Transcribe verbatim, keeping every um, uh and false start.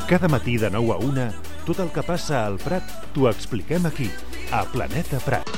Cada matí de nou a una, tot el que passa al Prat t'ho expliquem aquí, a Planeta Prat.